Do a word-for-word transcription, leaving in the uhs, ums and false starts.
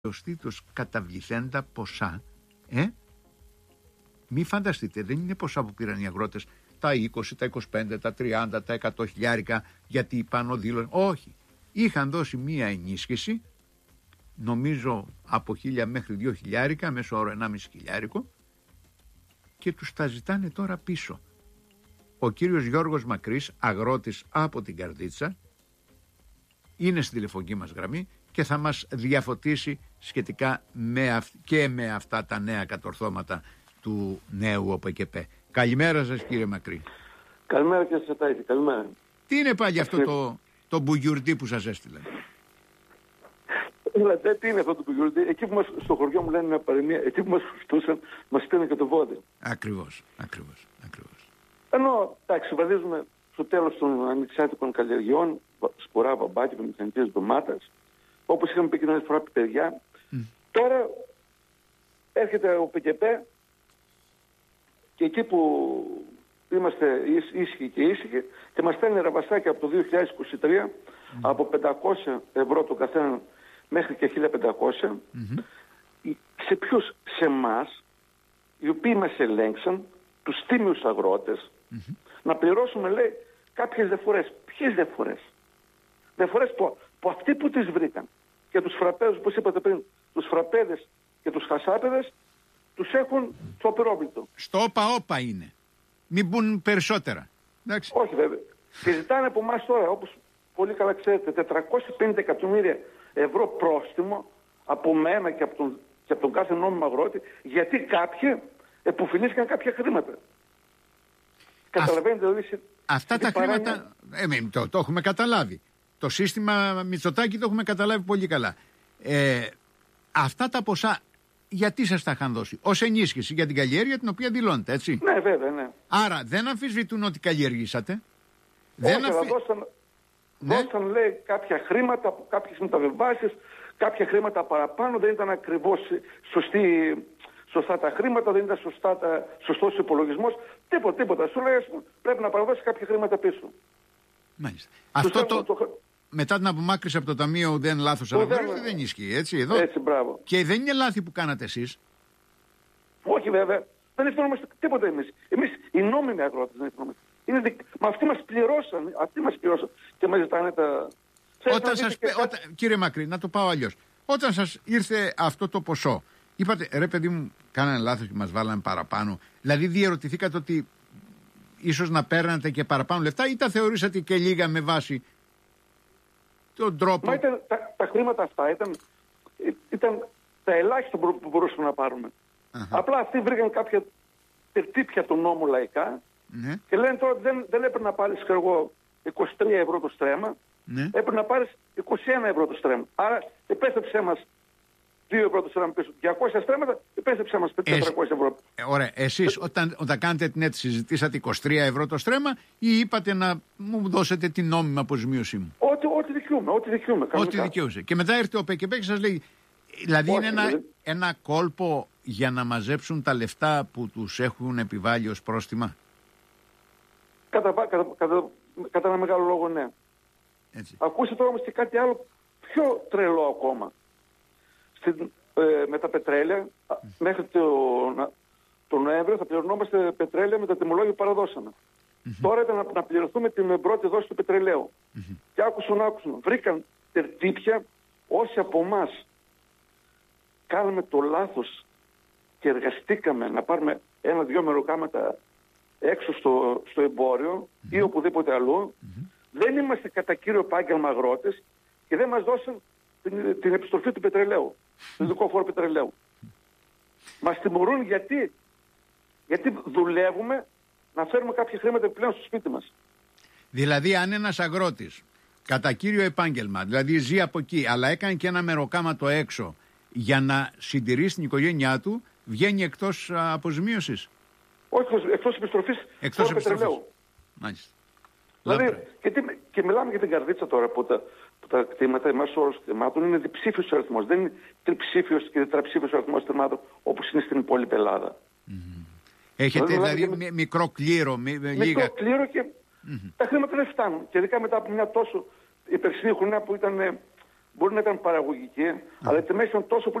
τους καταβληθέντα ποσά, ε, μη φανταστείτε, δεν είναι ποσά που πήραν οι αγρότες, τα είκοσι, τα είκοσι πέντε, τα τριάντα, τα εκατό χιλιάρικα, γιατί πάνω δήλωνε. Όχι. Είχαν δώσει μία ενίσχυση, νομίζω από χίλια μέχρι δύο χιλιάρικα, μέσω όρο ενάμιση χιλιάρικο, και τους τα ζητάνε τώρα πίσω. Ο κύριος Γιώργος Μακρύς, αγρότης από την Καρδίτσα, είναι στη τηλεφωνική μας γραμμή και θα μας διαφωτίσει σχετικά με αυ... και με αυτά τα νέα κατορθώματα του νέου ΟΠΕΚΕΠΕ. Καλημέρα σας, κύριε Μακρύ. Καλημέρα, κύριε Σατάκη, καλημέρα. Τι είναι πάλι αυτό το, το μπουγιουρτί που σας έστειλε? Δηλαδή, τι είναι αυτό το μπουγιουρτί? Εκεί που μας, στο χωριό μου λένε μια παροιμία, εκεί που μας φουστούσαν, μας στέλνουν και το βόδι. Ακριβώς, ακριβώς, ακριβώς. Ενώ, εντάξει, βαδίζουμε στο τέλος των ανοιξιάτικων καλλιεργειών, σπορά, μπαμπάκι, μηχανικής ντομάτας, όπως είχαμε πει και την άλλη φορά, παιδιά. Mm. Τώρα έρχεται ο ΟΠΕΚΕΠΕ και εκεί που είμαστε ήσυχοι και ήσυχοι και μας στέλνει ραβασάκια από το δύο χιλιάδες είκοσι τρία mm. από πεντακόσια ευρώ το καθένα μέχρι και χίλια πεντακόσια. Mm-hmm. Σε ποιους? Σε εμάς, οι οποίοι μας ελέγξαν, τους τίμιους αγρότες, mm-hmm. να πληρώσουμε, λέει, κάποιες διαφορές. Ποιες διαφορές? Διαφορές που, που αυτοί που τις βρήκαν και τους φραπέδες, όπως είπατε πριν, τους φραπέδες και τους χασάπεδες, τους έχουν στο απειρόβλητο. Στο όπα-όπα είναι. Μην μπουν περισσότερα. Εντάξει. Όχι βέβαια. Και ζητάνε από εμάς τώρα, όπως πολύ καλά ξέρετε, τετρακόσια πενήντα εκατομμύρια ευρώ πρόστιμο από μένα και από τον, και από τον κάθε νόμιμο αγρότη, γιατί κάποιοι εποφιλήθηκαν κάποια χρήματα. Καταλαβαίνετε δηλαδή. Αυτά τα χρήματα, ε, το, το έχουμε καταλάβει. Το σύστημα Μητσοτάκη το έχουμε καταλάβει πολύ καλά. Ε, αυτά τα ποσά γιατί σας τα είχαν δώσει? Ως ενίσχυση για την καλλιέργεια την οποία δηλώνετε, έτσι? Ναι, βέβαια, ναι. Άρα δεν αμφισβητούν ότι καλλιεργήσατε. Όχι, δεν αμφι... δώσαν, ναι. δώσαν, λέει, κάποια χρήματα από κάποιες μεταβιβάσεις, κάποια χρήματα παραπάνω, δεν ήταν ακριβώς σωστή, σωστά τα χρήματα, δεν ήταν σωστά τα, σωστός υπολογισμός. Τίποτα, τίποτα. Σου λέει, πρέπει να παραδώσει κάποια χρήματα πίσω. Μάλιστα. Αυτό το... το... Μετά την απομάκρυση από το ταμείο δεν λάθος αναγνωρίζεται, δεν ισχύει, έτσι, εδώ. Έτσι, μπράβο. Και δεν είναι λάθη που κάνατε εσείς. Όχι βέβαια. Δεν ευθυνόμαστε τίποτα εμείς. Εμείς οι νόμιμοι αγρότες δεν ευθυνόμαστε. Είναι δικ... Μα αυτοί μας πληρώσαν, αυτοί μας πληρώσαν και μας ζητάνε τα... Όταν σας... και... Όταν... Κύριε Μακρύ, να το πάω αλλιώς. Όταν σας ήρθε αυτό το ποσό, είπατε, ρε παιδί μου, κάνανε λάθος και μας βάλανε παραπάνω. Δηλαδή διερωτηθήκατε ότι ίσως να παίρνατε και παραπάνω λεφτά ή τα θεωρήσατε και λίγα με βάση τον τρόπο? Μα ήταν, τα, τα χρήματα αυτά ήταν, ήταν τα ελάχιστα που μπορούσαμε να πάρουμε. Uh-huh. Απλά αυτοί βρήκαν κάποια τερτύπια του νόμου λαϊκά uh-huh. και λένε τώρα δεν, δεν έπρεπε να πάρεις εγώ είκοσι τρία ευρώ το στρέμμα, uh-huh. έπρεπε να πάρεις είκοσι ένα ευρώ το στρέμμα. Άρα επέστρεψέ μας δύο ευρώ το στρέμμα πίσω, διακόσια στρέμματα, επέστρεψέ μας τετρακόσια ευρώ. Ε, ωραία. Εσείς όταν, όταν κάνετε την αίτηση ζητήσατε είκοσι τρία ευρώ το στρέμμα ή είπατε να μου δώσετε την νόμιμη αποζημίωσή μου? Ό,τι, ό,τι δικαιούμαι, ό,τι δικαιούμαι. Ό,τι δικαιούσε. Και μετά έρθει ο ΟΠΕΚΕΠΕ και σας λέει, δηλαδή όχι, είναι ένα, δηλαδή... ένα κόλπο για να μαζέψουν τα λεφτά που τους έχουν επιβάλει ως πρόστιμα. Κατά, κατά, κατά, κατά ένα μεγάλο λόγο, ναι. Έτσι. Ακούστε τώρα όμως και κάτι άλλο πιο τρελό ακόμα. Στην, ε, με τα πετρέλαια, mm. μέχρι το, το Νοέμβριο θα πληρωνόμαστε πετρέλαια με τα τιμολόγια που παραδώσαμε. Mm-hmm. Τώρα ήταν να, να πληρωθούμε την πρώτη δόση του πετρελαίου. Mm-hmm. Και άκουσαν, άκουσαν. Βρήκαν τερτύπια όσοι από εμάς κάναμε το λάθος και εργαστήκαμε να πάρουμε ένα-δυο μεροκάματα έξω στο, στο εμπόριο mm-hmm. ή οπουδήποτε αλλού. Mm-hmm. Δεν είμαστε κατά κύριο επάγγελμα αγρότες και δεν μας δώσαν την, την επιστροφή του πετρελαίου, του ειδικού φόρου πετρελαίου. Μας τιμωρούν γιατί, γιατί δουλεύουμε να φέρουμε κάποια χρήματα επιπλέον στο σπίτι μας. Δηλαδή αν ένας αγρότης κατά κύριο επάγγελμα, δηλαδή ζει από εκεί, αλλά έκανε και ένα μεροκάματο έξω για να συντηρήσει την οικογένειά του, βγαίνει εκτός αποζημίωσης? Όχι, εκτός επιστροφής φόρου πετρελαίου. Μάλιστα. Δηλαδή, και, τι, και μιλάμε για την Καρδίτσα τώρα που τα, που τα κτήματα, εμάς ο όρος κτημάτων είναι διψήφιος ο αριθμός. Δεν είναι τριψήφιος και τετραψήφιος ο αριθμός κτημάτων όπως είναι στην υπόλοιπη Ελλάδα. Mm-hmm. Έχετε δηλαδή, δηλαδή μι, μικρό κλήρο, μι, μικρό λίγα... κλήρο και mm-hmm. τα χρήματα δεν φτάνουν. Και ειδικά μετά από μια τόσο υπερσύγχρονη χρονιά που ήταν μπορεί να ήταν παραγωγική, αλλά οι τιμές ήταν τόσο πολύ